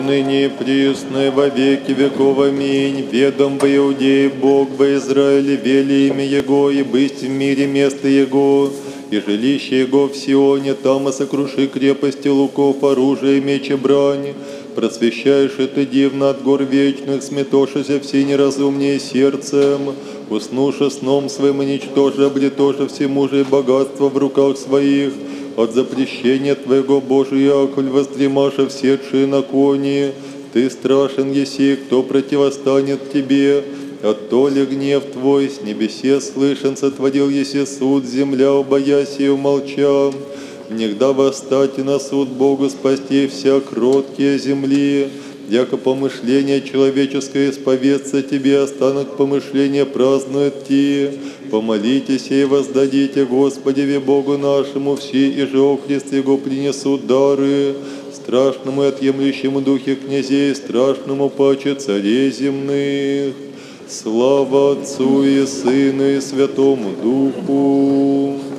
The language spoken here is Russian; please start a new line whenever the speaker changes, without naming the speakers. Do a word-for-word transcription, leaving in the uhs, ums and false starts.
ныне присно и во веки веков. Аминь. Ведом во Иудее Бог, во Израиле вели имя Его, и быть в мире место Его, и жилище Его в Сионе, там и сокруши крепости луков, оружие, меч и брань. Просвещаешь и ты дивно от гор вечных, сметошися все неразумнее сердцем, уснуша сном своим и ничтоже, облетоша всему же и богатство в руках своих. От запрещения Твоего, Божия, коль воздремаша всетшие на коне, Ты страшен еси, кто противостанет Тебе, от то ли гнев Твой с небесе слышен, сотворил еси суд, земля, убоясь и умолча. Негда восстать и на суд Богу спасти вся кроткие земли, яко помышление человеческое исповедца Тебе, останок помышления празднует Ти. Помолитесь и воздадите Господеве Богу нашему, все и же окрест Его принесут дары, страшному и отъемлющему духе князей, страшному паче царей земных. Слава Отцу и Сыну и Святому Духу.